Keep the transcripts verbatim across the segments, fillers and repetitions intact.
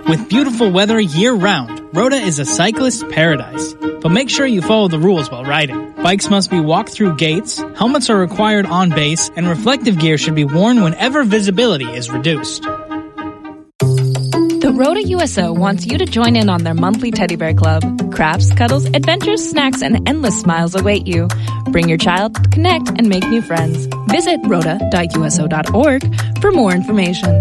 With beautiful weather year-round, Rhoda is a cyclist's paradise. But make sure you follow the rules while riding. Bikes must be walked through gates, helmets are required on base, and reflective gear should be worn whenever visibility is reduced. The Rhoda U S O wants you to join in on their monthly teddy bear club. Crafts, cuddles, adventures, snacks, and endless smiles await you. Bring your child, connect, and make new friends. Visit rhoda dot u s o dot org for more information.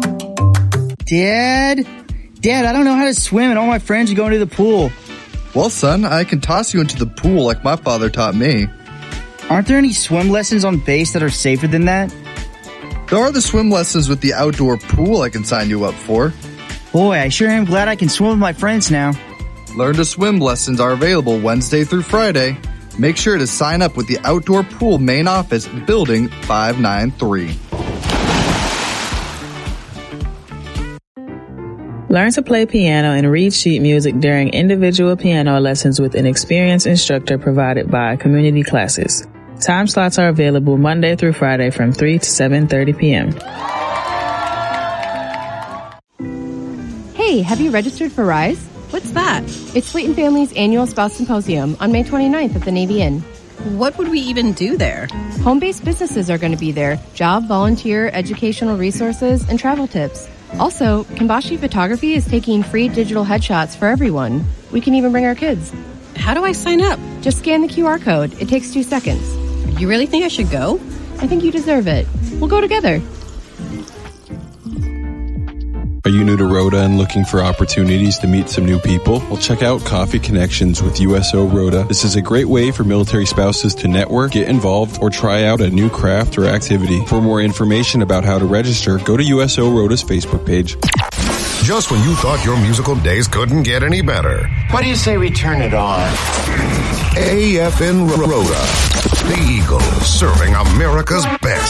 Dad? Dad, I don't know how to swim and all my friends are going to the pool. Well, son, I can toss you into the pool like my father taught me. Aren't there any swim lessons on base that are safer than that? There are the swim lessons with the outdoor pool I can sign you up for. Boy, I sure am glad I can swim with my friends now. Learn to Swim lessons are available Wednesday through Friday. Make sure to sign up with the Outdoor Pool Main Office, Building five ninety-three. Learn to play piano and read sheet music during individual piano lessons with an experienced instructor provided by Community Classes. Time slots are available Monday through Friday from three to seven thirty p.m. Hey, have you registered for RISE? What's that? It's Slayton Family's annual spouse symposium on May twenty-ninth at the Navy Inn. What would we even do there? Home-based businesses are going to be there. Job, volunteer, educational resources, and travel tips. Also, Kimbashi Photography is taking free digital headshots for everyone. We can even bring our kids. How do I sign up? Just scan the Q R code. It takes two seconds. You really think I should go? I think you deserve it. We'll go together. Are you new to Rhoda and looking for opportunities to meet some new people? Well, check out Coffee Connections with U S O Rhoda. This is a great way for military spouses to network, get involved, or try out a new craft or activity. For more information about how to register, go to U S O Rhoda's Facebook page. Just when you thought your musical days couldn't get any better. What do you say we turn it on? A F N Rhoda. The Eagle, serving America's best.